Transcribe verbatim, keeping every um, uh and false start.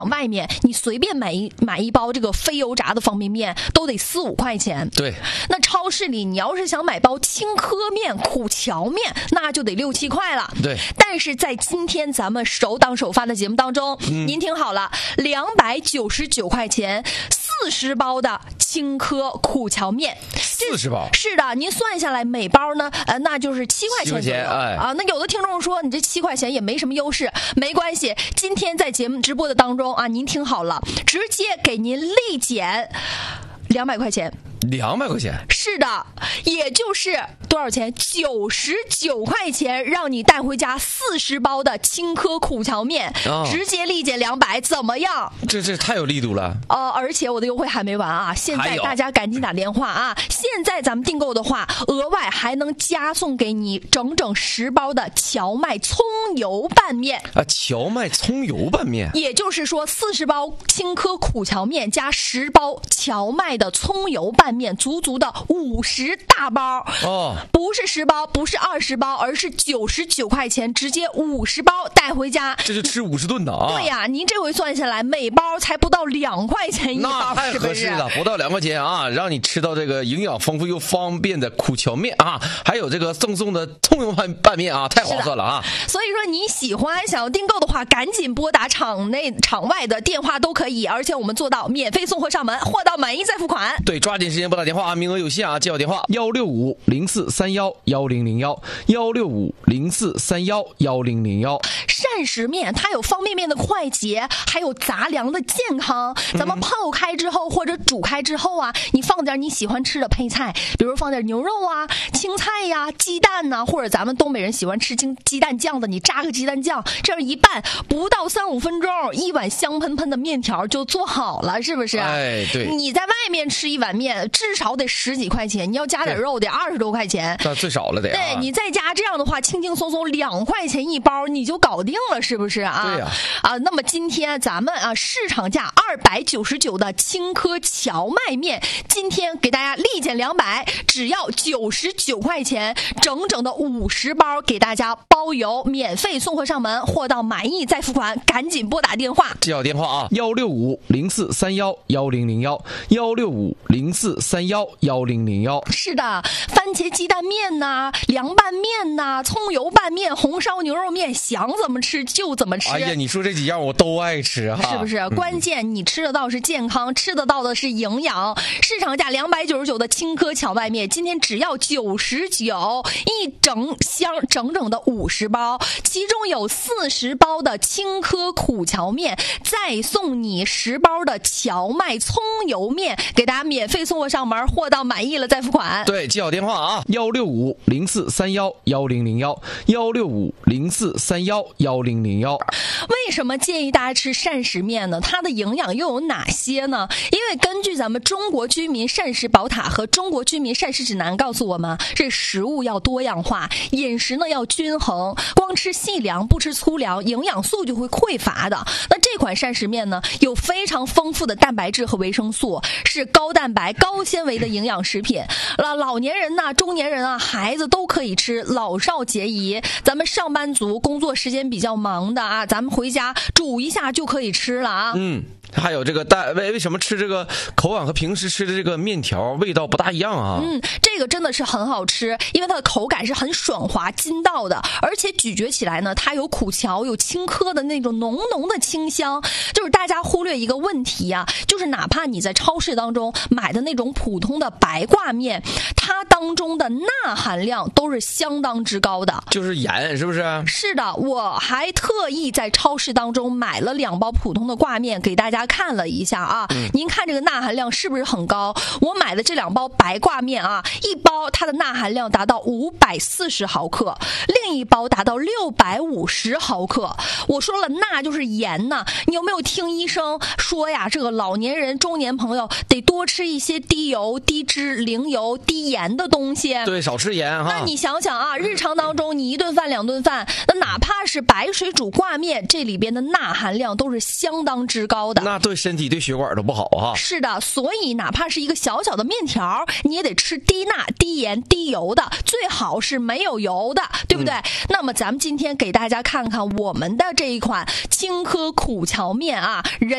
外面你随便买一买一包这个非油炸的方便面都得四五块钱。 对， 那超市里你要是想买包青稞面、苦荞面，那就得六七块了。 对， 但是在今天咱们首档首发的节目当中，嗯、您听好了，两百九十九块钱四十包的青稞苦荞面， 四十包是的，您算下来每包呢，呃，那就是七块钱左右。 哎、 啊。那有的听众说你这七块钱也没什么优势，没关系，今天在节目直播的当中啊，您听好了，直接给您立减两百块钱。 两百块钱， 是的，也就是多少钱？九十九块钱，让你带回家四十包的青稞苦荞面，哦、直接立减两百，怎么样？ 这这太有力度了。 呃，而且我的优惠还没完啊！现在大家赶紧打电话啊！现在咱们订购的话，额外还能加送给你整整十包的荞麦葱油拌面啊！荞麦葱油拌面， 也就是说四十包青稞苦荞面加十包荞麦的葱油拌面，足足的五十大包哦， 不是十包，不是二十包，而是九十九块钱，直接五十包带回家， 这就吃五十顿的啊！ 对呀、啊，您这回算下来，每包才不到两块钱一包， 那太合适了， 是不是不到两块钱啊，让你吃到这个营养丰富又方便的苦荞面啊，还有这个赠送的葱油拌拌面啊，太划算了啊！ 所以说你喜欢想要订购的话，赶紧拨打场内场外的电话都可以，而且我们做到免费送货上门，货到满意再付款。 对，抓紧时间拨打电话啊，名额有限啊，记好电话幺六五零四三幺幺零零幺幺六五零四三幺幺零零幺。 膳食面它有方便面的快捷，还有杂粮的健康。咱们泡开之后或者煮开之后啊，你放点你喜欢吃的配菜，比如放点牛肉啊、青菜呀、啊、鸡蛋呐、啊，或者咱们东北人喜欢吃鸡蛋酱的，你炸个鸡蛋酱，这样一拌，不到三五分钟，一碗香喷喷的面条就做好了，是不是？ 哎，对。 你在外面吃一碗面，至少得十几块钱，你要加点肉得二十多块钱， 那最少了得、啊。 对，你在家这样的话，轻轻松松两块钱一包，你就搞定了，是不是啊？ 对呀、 啊。啊，那么今天咱们啊，市场价二百九十九的青稞荞麦面，今天给大家立减两百，只要九十九块钱，整整的五十包，给大家包邮，免费送货上门，货到满意再付款，赶紧拨打电话， 记好电话啊，幺六五零四三幺幺零零幺幺六五零四三幺幺零零幺。 是的，番茄鸡蛋面呐、啊，凉拌面呐、啊，葱油拌面，红烧牛肉面，想怎么吃就怎么吃。 哎呀，你说这几样我都爱吃啊， 是不是？嗯、关键你吃得到是健康，吃得到的是营养。市场价两百九十九的青稞荞麦面，今天只要九十九，一整箱整整的五十包，其中有四十包的青稞苦荞面，再送你十包的荞麦葱油面，给大家免费送货上门，货到满意了再付款。 对，记好电话啊，幺六五零四三幺幺零零幺幺六五零四三幺幺零零幺。 为什么建议大家吃膳食面呢？它的营养又有哪些呢？因为根据咱们中国居民膳食宝塔和中国居民膳食指南告诉我们，这食物要多样化，饮食呢要均衡，光吃细粮不吃粗粮，营养素就会匮乏的。那这款膳食面呢，有非常丰富的蛋白质和维生素，是高蛋白高纤维的营养食品。老老年人呐、啊、中年人啊、孩子都可以吃，老少皆宜。咱们上班族工作时间比较忙的啊，咱们回家煮一下就可以吃了啊。 嗯，还有这个蛋，为为什么吃这个口感和平时吃的这个面条味道不大一样啊？ 嗯，这个真的是很好吃，因为它的口感是很爽滑筋道的，而且咀嚼起来呢，它有苦荞有青稞的那种浓浓的清香。就是大家忽略一个问题啊，就是哪怕你在超市当中买的那种普通的白挂面，它当中的钠含量都是相当之高的， 就是盐，是不是？ 是的，我还特意在超市当中买了两包普通的挂面给大家看了一下啊、嗯、您看这个钠含量是不是很高？我买的这两包白挂面啊，一包它的钠含量达到五百四十毫克，另一包达到六百五十毫克。我说了，钠就是盐呐，你有没有听医生说呀，这个老年人中年朋友得多吃一些低油低脂零油低盐的东西， 对，少吃盐哈。 那你想想啊，日常当中你一顿饭两顿饭，那哪怕是白水煮挂面，这里边的钠含量都是相当之高的， 那对身体对血管都不好哈。 是的，所以哪怕是一个小小的面条，你也得吃低钠低盐低油的，最好是没有油的，对不对、嗯、那么咱们今天给大家看看我们的这一款青稞苦荞面啊，人